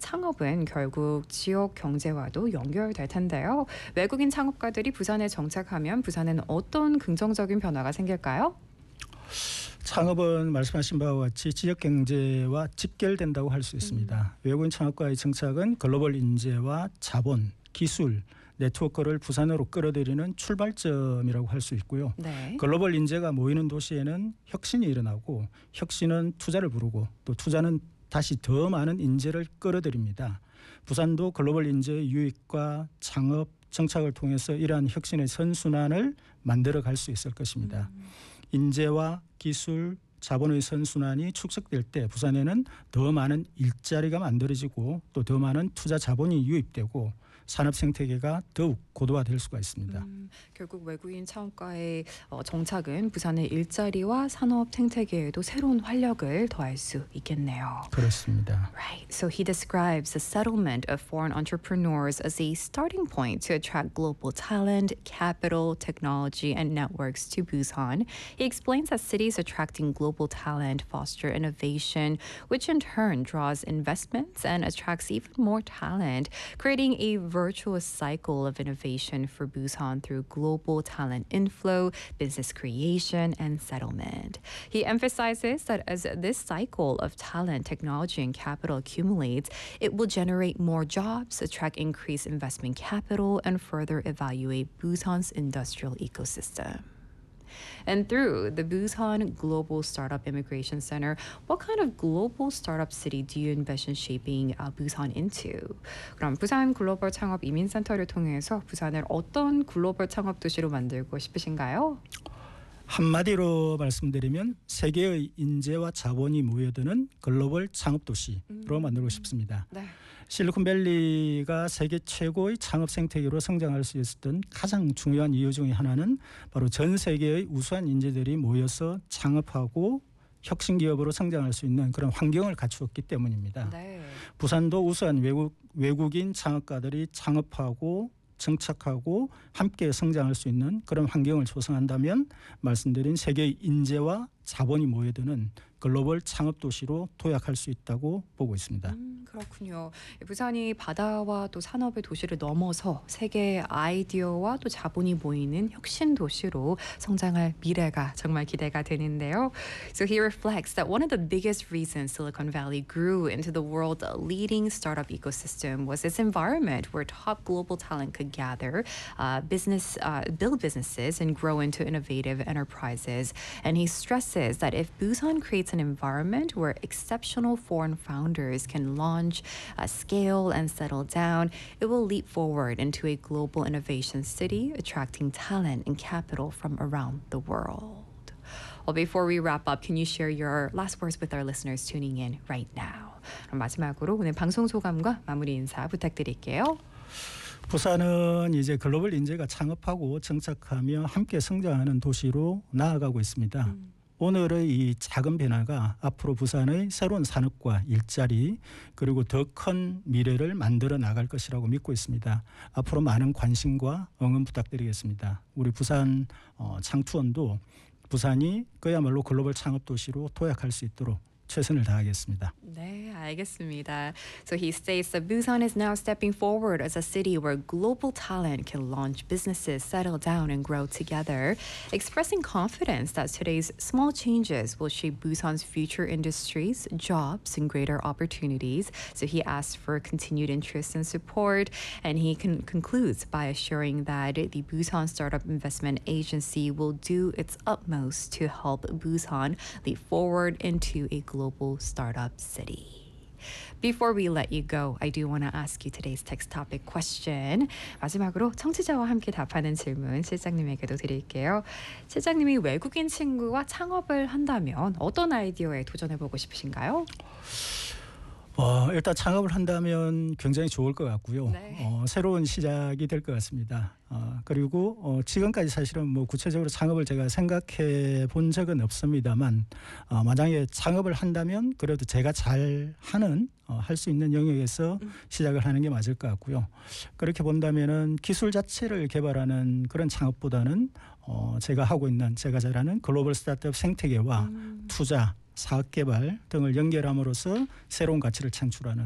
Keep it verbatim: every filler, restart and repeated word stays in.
창업은 결국 지역 경제와도 연결될 텐데요. 외국인 창업가들이 부산에 정착하면 부산에는 어떤 긍정적인 변화가 생길까요? 창업은 말씀하신 바와 같이 지역 경제와 직결된다고 할 수 있습니다. 음. 외국인 창업가의 정착은 글로벌 인재와 자본, 기술, 네트워크를 부산으로 끌어들이는 출발점이라고 할 수 있고요. 네. 글로벌 인재가 모이는 도시에는 혁신이 일어나고 혁신은 투자를 부르고 또 투자는 다시 더 많은 인재를 끌어들입니다. 부산도 글로벌 인재의 유입과 창업, 정착을 통해서 이러한 혁신의 선순환을 만들어 갈 수 있을 것입니다. 음. 인재와 기술, 자본의 선순환이 축적될 때 부산에는 더 많은 일자리가 만들어지고 또 더 많은 투자 자본이 유입되고 산업 생태계가 더욱 고도화될 수가 있습니다. 음, 결국 외국인 창업가의 어, 정착은 부산의 일자리와 산업 생태계에도 새로운 활력을 더할 수 있겠네요. 그렇습니다. Right. So he describes the settlement of foreign entrepreneurs as a starting point to attract global talent, capital, technology, and networks to Busan. He explains that cities attracting global talent foster innovation, which in turn draws investments and attracts even more talent, creating a virtuous cycle of innovation for Busan through global talent inflow, business creation, and settlement. He emphasizes that as this cycle of talent, technology, and capital accumulates, it will generate more jobs, attract increased investment capital, and further evaluate Busan's industrial ecosystem. And through the Busan Global Startup Immigration Center, what kind of global startup city do you envision shaping uh, Busan into? 그럼 부산 글로벌 창업 이민센터를 통해서 부산을 어떤 글로벌 창업 도시로 만들고 싶으신가요? 한마디로 말씀드리면 세계의 인재와 자본이 모여드는 글로벌 창업 도시로 음. 만들고 싶습니다. 네. 실리콘밸리가 세계 최고의 창업 생태계로 성장할 수 있었던 가장 중요한 이유 중에 하나는 바로 전 세계의 우수한 인재들이 모여서 창업하고 혁신 기업으로 성장할 수 있는 그런 환경을 갖추었기 때문입니다. 네. 부산도 우수한 외국, 외국인 창업가들이 창업하고 정착하고 함께 성장할 수 있는 그런 환경을 조성한다면 말씀드린 세계의 인재와 자본이 모여드는 글로벌 창업 도시로 도약할 수 있다고 보고 있습니다. 음, 그렇군요. 부산이 바다와 또 산업의 도시를 넘어서 세계의 아이디어와 또 자본이 모이는 혁신 도시로 성장할 미래가 정말 기대가 되는데요. So he reflects that one of the biggest reasons Silicon Valley grew into the world's leading startup ecosystem was its environment where top global talent could gather, uh, business, uh, build businesses, and grow into innovative enterprises. And he stresses that if Busan creates an environment where exceptional foreign founders can launch, uh, scale, and settle down, it will leap forward into a global innovation city, attracting talent and capital from around the world. Well, before we wrap up, can you share your last words with our listeners tuning in right now? 그럼 마지막으로 오늘 방송 소감과 마무리 인사 부탁드릴게요. 부산은 이제 글로벌 인재가 창업하고 정착하며 함께 성장하는 도시로 나아가고 있습니다. 음. 오늘의 이 작은 변화가 앞으로 부산의 새로운 산업과 일자리 그리고 더 큰 미래를 만들어 나갈 것이라고 믿고 있습니다. 앞으로 많은 관심과 응원 부탁드리겠습니다. 우리 부산 어, 창투원도 부산이 그야말로 글로벌 창업 도시로 도약할 수 있도록 최선을 다하겠습니다. 네, 알겠습니다. So he states that Busan is now stepping forward as a city where global talent can launch businesses, settle down, and grow together, expressing confidence that today's small changes will shape Busan's future industries, jobs, and greater opportunities. So he asks for continued interest and support, and he con- concludes by assuring that the Busan Startup Investment Agency will do its utmost to help Busan leap forward into a global global startup city. Before we let you go, I do want to ask you today's text topic question. 마지막으로 청취자와 함께 답하는 질문 실장님에게도 드릴게요. 실장님이 외국인 친구와 창업을 한다면 어떤 아이디어에 도전해보고 싶으신가요? 어, 일단 창업을 한다면 굉장히 좋을 것 같고요. 네. 어, 새로운 시작이 될 것 같습니다. 어, 그리고 어, 지금까지 사실은 뭐 구체적으로 창업을 제가 생각해 본 적은 없습니다만 어, 만약에 창업을 한다면 그래도 제가 잘 하는 어, 할 수 있는 영역에서 음. 시작을 하는 게 맞을 것 같고요. 그렇게 본다면은 기술 자체를 개발하는 그런 창업보다는 어, 제가 하고 있는 제가 잘하는 글로벌 스타트업 생태계와 음. 투자 사업 개발 등을 연결함으로써 새로운 가치를 창출하는